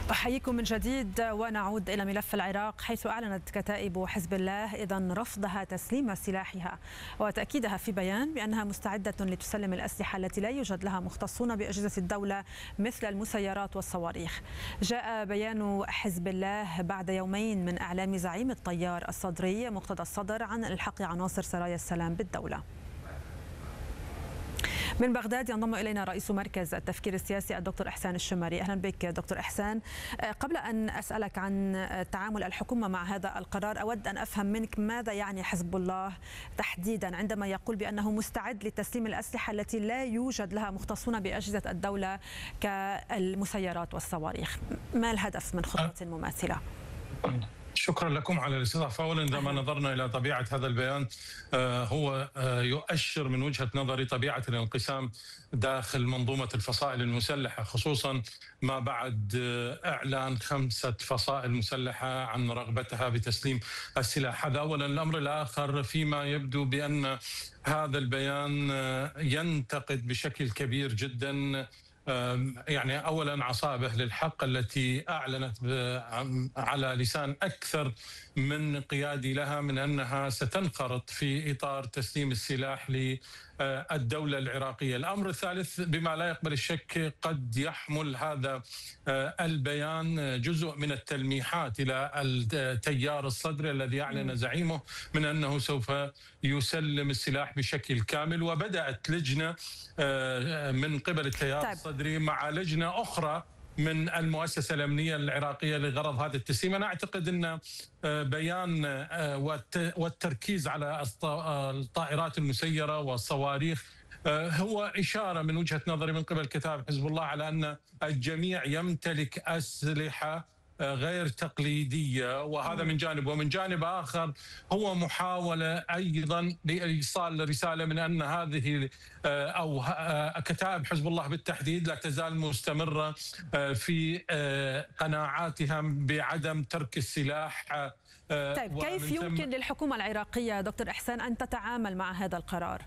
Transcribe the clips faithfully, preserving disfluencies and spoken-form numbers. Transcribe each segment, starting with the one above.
أحييكم من جديد ونعود إلى ملف العراق، حيث أعلنت كتائب حزب الله إذن رفضها تسليم سلاحها وتأكيدها في بيان بأنها مستعدة لتسلم الأسلحة التي لا يوجد لها مختصون بأجهزة الدولة مثل المسيرات والصواريخ. جاء بيان حزب الله بعد يومين من إعلام زعيم التيار الصدري مقتدى الصدر عن إلحاق عناصر سرايا السلام بالدولة. من بغداد ينضم إلينا رئيس مركز التفكير السياسي الدكتور إحسان الشمري. أهلا بك دكتور إحسان. قبل أن أسألك عن تعامل الحكومة مع هذا القرار، أود أن أفهم منك ماذا يعني حزب الله تحديدا عندما يقول بأنه مستعد لتسليم الأسلحة التي لا يوجد لها مختصون بأجهزة الدولة كالمسيرات والصواريخ. ما الهدف من خطوة مماثلة؟ شكرا لكم على الاستضافة. أولا عندما نظرنا إلى طبيعة هذا البيان هو يؤشر من وجهة نظري طبيعة الانقسام داخل منظومة الفصائل المسلحة، خصوصا ما بعد إعلان خمسة فصائل مسلحة عن رغبتها بتسليم السلاح. هذا أولا. الأمر الآخر، فيما يبدو بأن هذا البيان ينتقد بشكل كبير جدا يعني أولا عصابة للحق التي أعلنت على لسان أكثر من قيادي لها من أنها ستنخرط في إطار تسليم السلاح للدولة العراقية. الأمر الثالث بما لا يقبل الشك، قد يحمل هذا البيان جزء من التلميحات إلى التيار الصدري الذي أعلن زعيمه من أنه سوف يسلم السلاح بشكل كامل، وبدأت لجنة من قبل التيار طيب. الصدري مع لجنة أخرى من المؤسسة الأمنية العراقية لغرض هذا التسليم. أنا أعتقد أن بيان والتركيز على الطائرات المسيرة والصواريخ هو إشارة من وجهة نظري من قبل كتائب حزب الله على أن الجميع يمتلك أسلحة غير تقليدية، وهذا من جانب. ومن جانب آخر هو محاولة أيضا لإيصال رسالة من أن هذه أو كتائب حزب الله بالتحديد لا تزال مستمرة في قناعاتها بعدم ترك السلاح. طيب كيف يمكن للحكومة العراقية دكتور إحسان أن تتعامل مع هذا القرار؟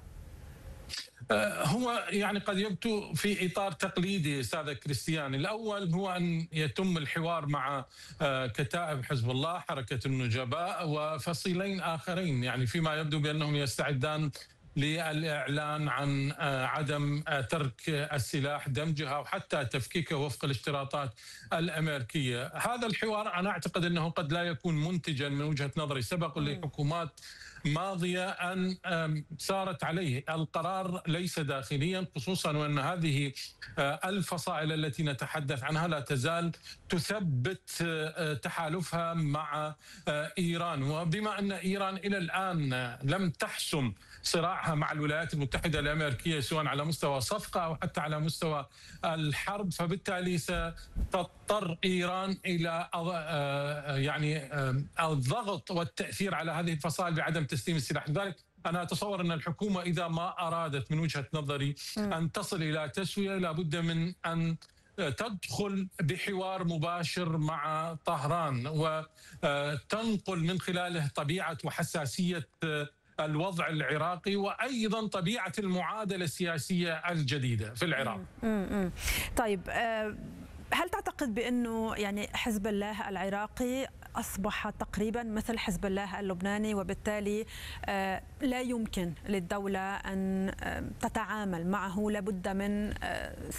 هو يعني قد يبدو في إطار تقليدي أستاذ كريستيان. الأول هو أن يتم الحوار مع كتائب حزب الله، حركة النجباء وفصيلين آخرين، يعني فيما يبدو بأنهم يستعدان للإعلان عن عدم ترك السلاح، دمجها وحتى تفكيكه وفق الاشتراطات الأمريكية. هذا الحوار أنا أعتقد أنه قد لا يكون منتجا من وجهة نظري. سبق لحكومات ماضية أن سارت عليه. القرار ليس داخليا، خصوصا وأن هذه الفصائل التي نتحدث عنها لا تزال تثبت تحالفها مع إيران، وبما أن إيران إلى الآن لم تحسم صراعها مع الولايات المتحدة الأمريكية سواء على مستوى صفقة أو حتى على مستوى الحرب، فبالتالي ستضطر إيران إلى يعني الضغط والتأثير على هذه الفصائل بعدم تسليم السلاح. لذلك أنا أتصور أن الحكومة إذا ما أرادت من وجهة نظري أن تصل إلى تسوية لابد من أن تدخل بحوار مباشر مع طهران وتنقل من خلاله طبيعة وحساسية الوضع العراقي وأيضا طبيعة المعادلة السياسية الجديدة في العراق. طيب هل تعتقد بأنه يعني حزب الله العراقي أصبح تقريبا مثل حزب الله اللبناني، وبالتالي لا يمكن للدولة أن تتعامل معه، لابد من